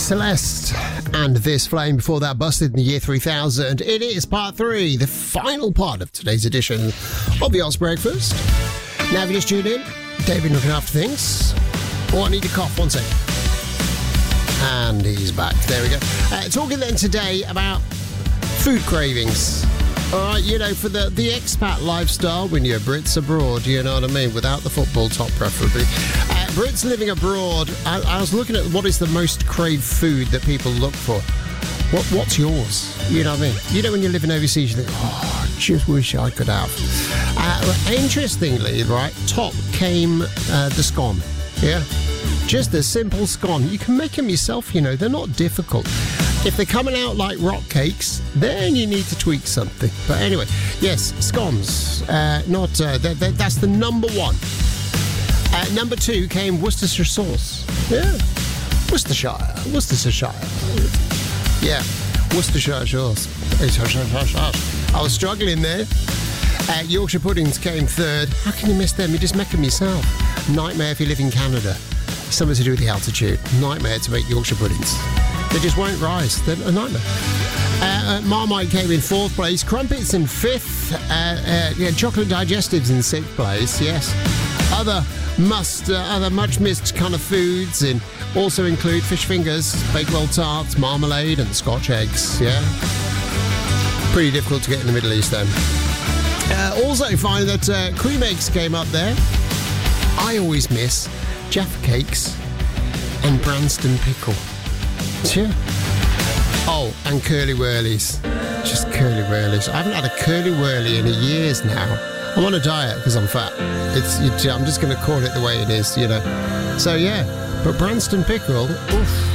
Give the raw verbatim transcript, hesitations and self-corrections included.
Celeste and This Flame. Before that, Busted in the year three thousand. It is part three, the final part of today's edition of the Oz Breakfast. Now, if you just tuned in, David looking after things. Oh, I need to cough, one sec. And he's back. There we go. Uh, talking then today about food cravings. All right, you know, for the, the expat lifestyle when you're Brits abroad, you know what I mean, without the football top preferably. Uh, Brits living abroad, I, I was looking at what is the most craved food that people look for. What What's yours? You know what I mean? You know, when you're living overseas, you think, oh, I just wish I could have. Uh, interestingly, right, top came uh, the scone. Yeah? Just a simple scone. You can make them yourself, you know, they're not difficult. If they're coming out like rock cakes, then you need to tweak something. But anyway, yes, scones. Uh, not uh, they're, they're, that's the number one. Uh, number two came Worcestershire sauce. Yeah, Worcestershire, Worcestershire. Yeah, Worcestershire sauce. I was struggling there. Uh, Yorkshire puddings came third. How can you miss them? You just make them yourself. Nightmare if you live in Canada. Something to do with the altitude. Nightmare to make Yorkshire puddings. They just won't rise. They're a nightmare. Uh, uh, Marmite came in fourth place. Crumpets in fifth. Uh, uh, yeah, chocolate digestives in sixth place. Yes. Other must, uh, other much missed kind of foods in also include fish fingers, Bakewell tarts, marmalade, and Scotch eggs. Yeah. Pretty difficult to get in the Middle East then. Uh, also find that uh, cream eggs came up there. I always miss Jaffa cakes and Branston pickle. Yeah. Oh, and curly whirlies. Just curly whirlies. I haven't had a curly whirly in years now. I'm on a diet because I'm fat. It's. I'm just going to call it the way it is, you know. So yeah, but Branston pickle. Oof.